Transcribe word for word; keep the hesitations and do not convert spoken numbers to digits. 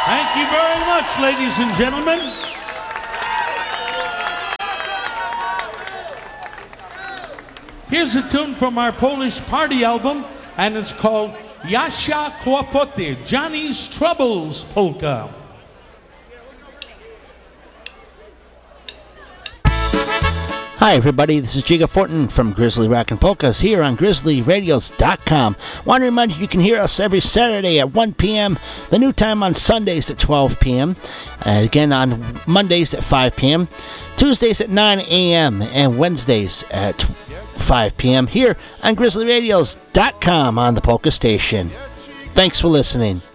Thank you very much, ladies and gentlemen. Here's a tune from our Polish party album, and it's called Jasia Kłopoty, Johnny's Troubles Polka. Hi everybody, this is Jiga Fortin from Grizzly Rockin' Polkas here on Grizzly Radios dot com. Want to remind you you can hear us every Saturday at one p.m., the new time on Sundays at twelve p.m., uh, again on Mondays at five p.m., Tuesdays at nine a.m., and Wednesdays at five p.m. here on Grizzly Radios dot com on the Polka Station. Thanks for listening.